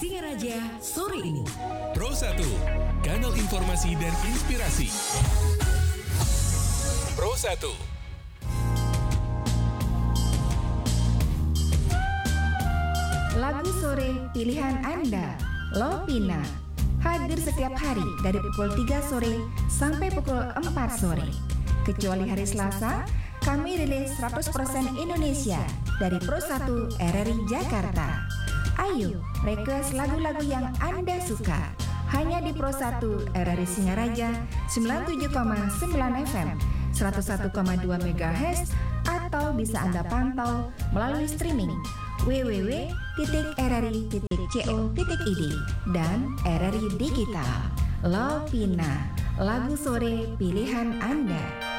Singaraja sore ini. Pro 1, kanal informasi dan inspirasi. Pro 1. Lagu sore pilihan Anda, Lovina, hadir setiap hari dari pukul 3 sore sampai pukul 4 sore. Kecuali hari Selasa, kami rilis 100% Indonesia dari Pro 1 RRI Jakarta. Ayo, request lagu-lagu yang Anda suka. Hanya di Pro 1 RRI Singaraja 97,9 FM, 101,2 MHz, atau bisa Anda pantau melalui streaming www.rri.co.id dan RRI Digital. Lovina, lagu sore pilihan Anda.